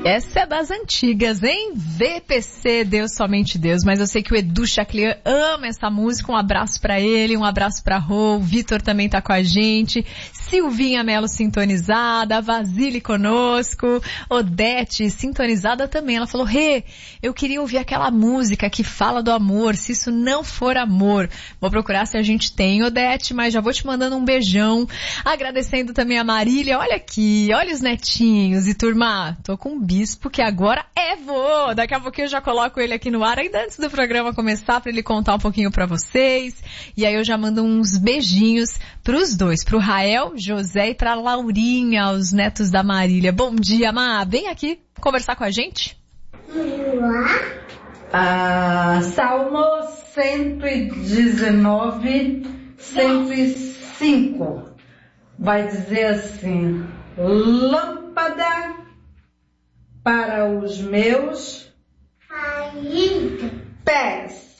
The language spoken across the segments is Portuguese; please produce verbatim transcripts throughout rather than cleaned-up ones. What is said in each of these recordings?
Essa é das antigas, hein? V P C, Deus, somente Deus. Mas eu sei que o Edu Chaclian ama essa música. Um abraço pra ele, um abraço pra Rô. O Vitor também tá com a gente. Silvinha Melo sintonizada. Vasile conosco. Odete sintonizada também. Ela falou, Rê, eu queria ouvir aquela música que fala do amor, se isso não for amor. Vou procurar se a gente tem, Odete, mas já vou te mandando um beijão. Agradecendo também a Marília. Olha aqui, olha os netinhos. E turma, tô com um bispo que agora é vô. Daqui a pouquinho eu já coloco ele aqui no ar, ainda antes do programa começar, pra ele contar um pouquinho pra vocês. E aí eu já mando uns beijinhos pros dois, pro Rael, José e pra Laurinha, os netos da Marília. Bom dia, Má. Vem aqui conversar com a gente. Ah, Salmo cento e dezenove, cento e cinco. Vai dizer assim: lâmpada para os meus pés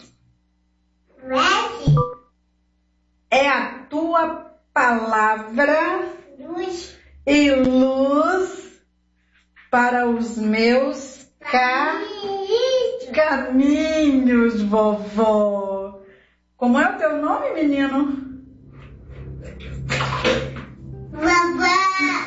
é a tua palavra e luz para os meus ca... caminhos, vovó. Como é o teu nome, menino? Vovó.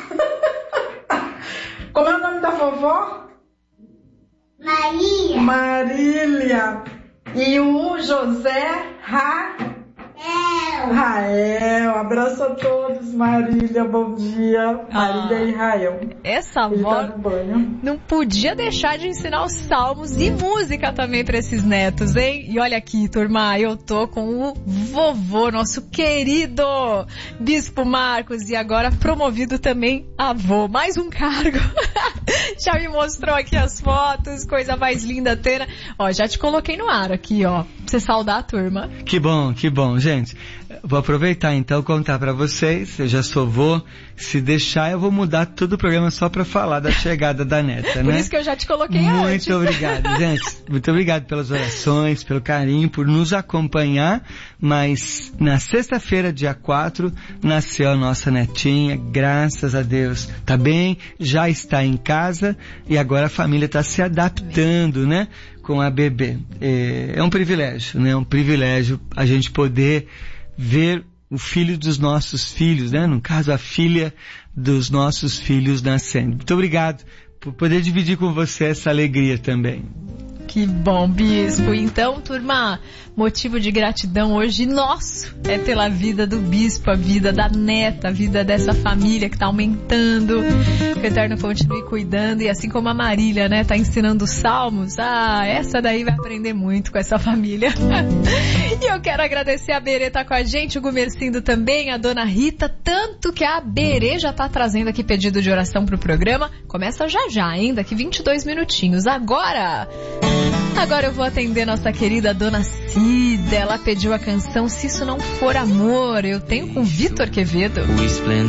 Como é o nome da vovó? Maria. Marília. E o José Ra... El. Rael. Abraço a todos, Marília. Bom dia. Marília ah, e Rael. Essa avó tá não podia deixar de ensinar os salmos e música também para esses netos, hein? E olha aqui, turma, eu tô com o vovô, nosso querido Bispo Marcos, e agora promovido também avô. Mais um cargo. Já me mostrou aqui as fotos, coisa mais linda, Tena. Ó, já te coloquei no ar aqui, ó, pra você saudar a turma. Que bom, que bom, gente. Vou aproveitar então contar pra vocês, eu já sou vô, se deixar eu vou mudar todo o programa só pra falar da chegada da neta, né? Por isso que eu já te coloquei muito antes. Muito obrigado, gente. Muito obrigado pelas orações, pelo carinho, por nos acompanhar, mas na sexta-feira, dia quatro, nasceu a nossa netinha, graças a Deus. Tá bem, já está em casa e agora a família está se adaptando, né? Com a bebê. É, é um privilégio, né? É um privilégio a gente poder ver o filho dos nossos filhos, né? No caso, a filha dos nossos filhos nascendo. Muito obrigado por poder dividir com você essa alegria também. Que bom, Bispo. Então, turma, motivo de gratidão hoje nosso é pela vida do Bispo, a vida da neta, a vida dessa família que tá aumentando. Que o Eterno continue cuidando. E assim como a Marília, né, tá ensinando os salmos, ah, essa daí vai aprender muito com essa família. E eu quero agradecer a Berê tá com a gente, o Gumercindo também, a Dona Rita, tanto que a Berê já tá trazendo aqui pedido de oração pro programa. Começa já já, hein, daqui vinte e dois minutinhos. Agora... Agora eu vou atender nossa querida Dona Cida. Ela pediu a canção Se Isso Não For Amor. Eu tenho com Vitor Quevedo.